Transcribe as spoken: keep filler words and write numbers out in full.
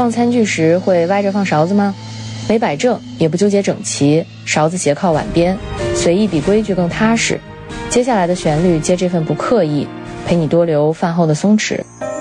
放餐具时会歪着放勺子吗？没摆正，也不纠结整齐，勺子斜靠碗边，随意比规矩更踏实。接下来的旋律接这份不刻意，陪你多留饭后的松弛。